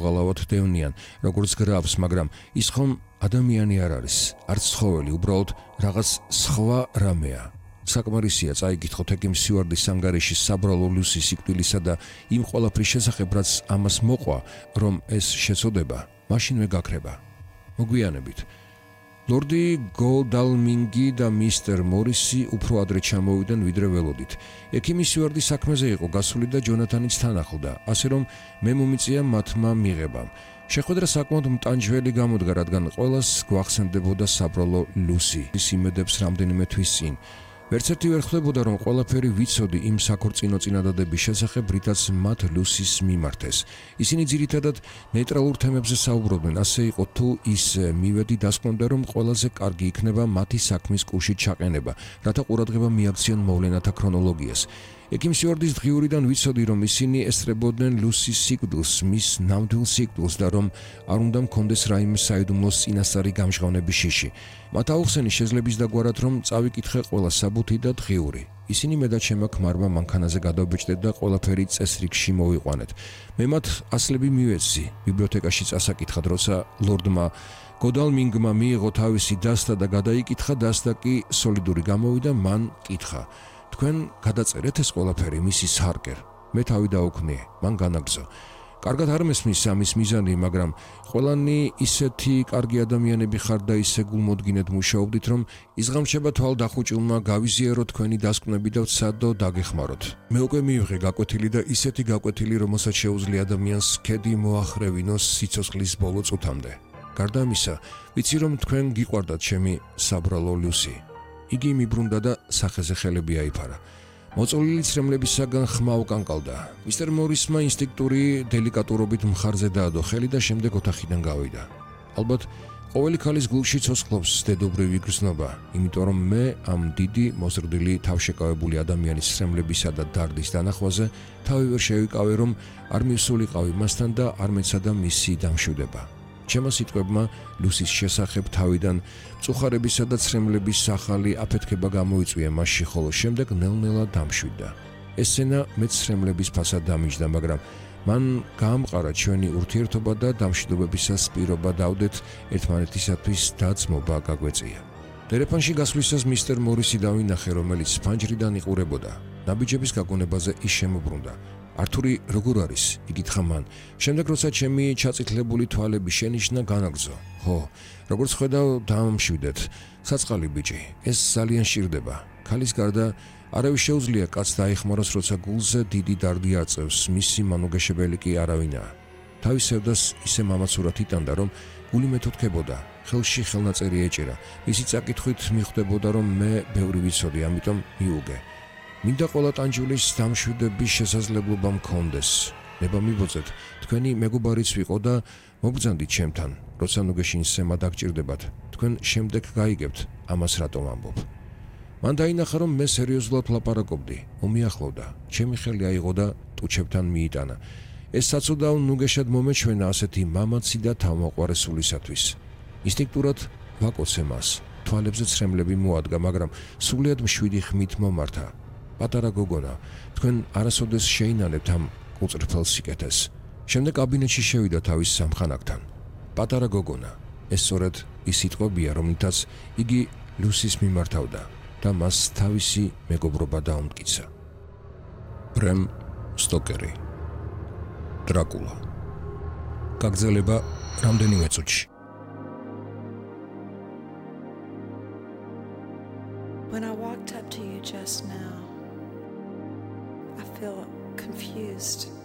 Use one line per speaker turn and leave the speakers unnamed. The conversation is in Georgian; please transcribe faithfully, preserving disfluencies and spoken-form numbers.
საღალავად დევნიან, როგორც გრაფს, მაგრამ ის ხომ ადამიანი არ არის, არც ცხოველი, უბრალოდ რაღაც სხვა რამეა. საკმარისია წაიკითხოთ ეგ იმ სიوارდის ანგარიში საბრალო ლუსის სიკვდილისა და იმ ყველაფრის შესახებ, რაც ამას მოყვა, რომ ეს შეწოდება მაშინვე გაქრება. მოგვიანებით ლორდი გოდალმინგი და მისტერ მორისი უფრო ადრე ჩამოვიდნენ, ვიდრე ველოდით. ექიმი სიوارდის საქმეზე იყო გასული და ჯონათანიც თან ახლდა, ასე რომ მე მომიწია მათმა მიღებამ. შეხვედრა საკმაოდ მტანჯველი გამოდგა, რადგან ყველას გვახსენდებოდა საბრალო ლუსი ის იმედებს რამდენიმე თვის წინ. ვერც ერთი ვერ ხვდებოდა, რომ ყველაფერი ვიცოდი იმ საქორწინო წინადადების შესახებ, რითაც მათ ლუსის მიმართეს. ისინი ძირითადად ნეიტრალურ თემებზე საუბრობდნენ, ასე იყო თუ ის მივედი დასკვნოდა, რომ ყველაზე კარგი იქნება მათი საქმის კურსში ჩაყენება, რათა ყურადღება მიაქციონ მოვლენათა ქრონოლოგიას. ექიმ სიوارდის დღიურიდან ვიცოდი, რომ ისინი ესწრებოდნენ ლუსის სიკვდილს, მის ნამდვილ სიკვდილს და რომ არ უნდა მქონდეს რაიმე საიდუმლოს წინასწარი გამჟღავნების შიში. მათ აუხსენი შეძლების დაგვარად, რომ წავიკითხე ყველა საბუთი და დღიური. ისინი მე და ჩემმა ქმარმა მანქანაზე გადავბეჭდეთ და ყველაფერი წესრიგში მოვიყვანეთ. მე მათ ასლები მივეცი, ბიბლიოთეკაში წასაკითხად, როცა ლორდმა გოდალმინგმა მიიღო თავისი დასტა და გადაიკითხა, დასტა კი სოლიდური გამოვიდა, მან კითხა: თქვენ გადაწერეთ ეს ყველაფერი, მისის ჰარკერ? მე თავი დაუქნიე, მან განაგრძო: კარგად არ მესმის ამის მიზანი, მაგრამ ყველანი ისეთი კარგი ადამიანები ხართ და ისე გულმოდგინედ მუშაობდით, რომ იზღამშება თვალდახუჭილმა გავიზიაროთ თქვენი დასკვნები და ვცადო დაგეხმაროთ. მე უკვე მივიღე გაკვეთილი და ისეთი გაკვეთილი, რომელსაც შეუძლია ადამიანს ქედი მოახრევინოს სიცოცხლის ბოლო წუთამდე. გარდა ამისა, ვიცი რომ თქვენ გიყვარდათ ჩემი საბრალო ლუსი. იგი მიბრუნდა და სახეზე ხელები აიფარა. მოწოლილი ცრემლებისაგან ხმა უკანკალდა. მისტერ მორისმა ინსტინქტური დელიკატურობით მხარზე დაადო ხელი და შემდეგ ოთახიდან გავიდა. ალბათ ყოველი ქალის გულში ცოცხლობს დედობრივი გრძნობა, იმიტომ რომ მე ამ დიდი მოზრდილი თავშეკავებული ადამიანის ცრემლებისა და დარდის დანახვაზე თავი ვერ შევიკავე, რომ არ მივსულიყავი მასთან და არ მეცადა მისი დამშვიდება. ჩემო სიტყვებმა ლუსის შესახებ თავიდან მწუხარებისა და ცრემლების ახალი აფეთქება გამოიწვია მასში, ხოლო შემდეგ ნელ-ნელა დამშვიდდა. ეს სცენა მეც ცრემლების ფასად დამიჯდა, მაგრამ მან გაამყარა ჩვენი ურთიერთობა და დამშვიდობებისას პირობა დავდეთ ერთმანეთისათვის დაძმობა გაგვეწია. ტელეფონში გასვლისას მისტერ მორისი დავინახე, რომელიც ფანჯრიდან იყურებოდა. ნაბიჯების გაგონებაზე ის შემოbrunდა. ართური როგორ არის? იკითხა მან. შემდეგ როცა ჩემი ჩაწითლებული თვალები შენიშნა, განაგრძო. ხო, როგორც ხედავ, დამშვიდეთ. საწყალი ბიჭი, ეს ძალიან სჭირდება. ქალის გარდა არავის შეუძლია კაცს დაეხმაროს, როცა გულზე დიდი დარდი აწევს, მისი მანუგეშებელი კი არავინაა. თავის სევდას ისე მამაცურად იტანდა, რომ გული მეთოქებოდა, ხელში ხელნაწერი ეჭირა. მისი წაკითხვით მიხვდებოდა, რომ მე ბევრი ვიცოდი, ამიტომ მიუგე. მინდა ყველა ტანჯულის დამშვიდების შესაძლებლობა მქონდეს. ნება მიბოძეთ, თქვენი მეგობარიც ვიყო და მობრძანდით ჩემთან, როცა ნუგეშინს სემა დაგჭირდებათ. თქვენ შემდეგ გაიგებთ, ამას რატომ ამბობ. მან დაინახა, რომ მე სერიოზულად ვლაპარაკობდი, მომიახლოვდა, ჩემი ხელი აიღო და ტუჩებთან მიიტანა. ეს საწოდაო ნუგეშად მომეჩვენა ასეთი მამაცი და თავმოყვარესულისათვის. ინსტინქტურად ვაკოცე მას, თვალებზე ცრემლები მოადგა, მაგრამ სულიად მშვიდი ხმით მომართა. პატარა გოგონა, თქვენ არასოდეს შეინანებთ ამ უწრფელ სიკეთეს. შემდეგ კაბინეტში შევიდა თავის სამხანაგთან. პატარა გოგონა, ეს სწორედ ის სიტყვებია, რომლითაც იგი ლუსის მიმართავდა და მას თავისი მეგობრობა დაუმტკიცა. ბრემ სტოკერი, დრაკულა. გაგრძელება რამდენიმე წუთში.
When I walked up to you just now, I feel confused.